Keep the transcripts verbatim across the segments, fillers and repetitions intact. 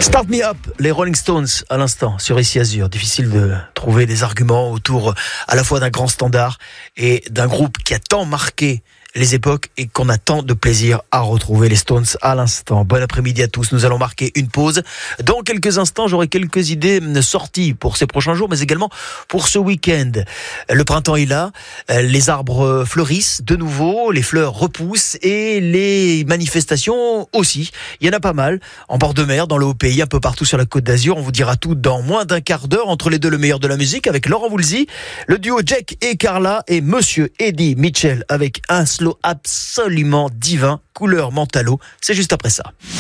Start Me Up, les Rolling Stones à l'instant sur Ici Azur. Difficile de trouver des arguments autour à la fois d'un grand standard et d'un groupe qui a tant marqué les époques et qu'on a tant de plaisir à retrouver. Les Stones à l'instant. Bon après-midi à tous. Nous allons marquer une pause. Dans quelques instants, j'aurai quelques idées sorties pour ces prochains jours, mais également pour ce week-end. Le printemps est là. Les arbres fleurissent de nouveau. Les fleurs repoussent et les manifestations aussi. Il y en a pas mal. En bord de mer, dans le Haut-Pays, un peu partout sur la Côte d'Azur. On vous dira tout dans moins d'un quart d'heure. Entre les deux, le meilleur de la musique avec Laurent Voulzy, le duo Jack et Carla et Monsieur Eddie Mitchell avec un slow absolument divin, couleur mentalo. C'est juste après ça.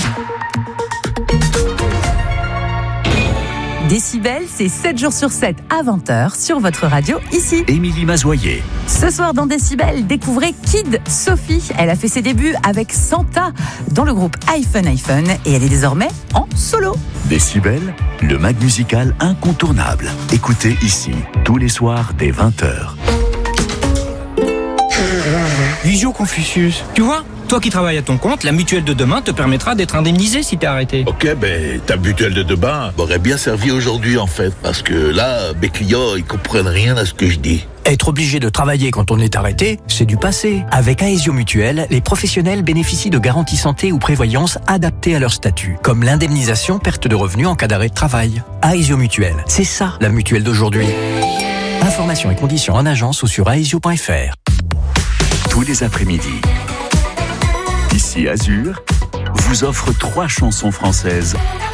Décibel, c'est sept jours sur sept à vingt heures sur votre radio ici. Émilie Mazoyer. Ce soir dans Décibel, découvrez Kid Sophie. Elle a fait ses débuts avec Santa dans le groupe iPhone iPhone et elle est désormais en solo. Décibel, le mag musical incontournable. Écoutez ici, tous les soirs dès vingt heures. Visio Confucius. Tu vois, toi qui travailles à ton compte, la mutuelle de demain te permettra d'être indemnisé si t'es arrêté. Ok, ben ta mutuelle de demain m'aurait bien servi aujourd'hui en fait, parce que là, mes clients, ils comprennent rien à ce que je dis. Être obligé de travailler quand on est arrêté, c'est du passé. Avec Aesio Mutuelle, les professionnels bénéficient de garanties santé ou prévoyance adaptées à leur statut, comme l'indemnisation perte de revenus en cas d'arrêt de travail. Aesio Mutuelle, c'est ça la mutuelle d'aujourd'hui. Informations et conditions en agence ou sur aesio point f r. Tous les après-midi, Ici Azur vous offre trois chansons françaises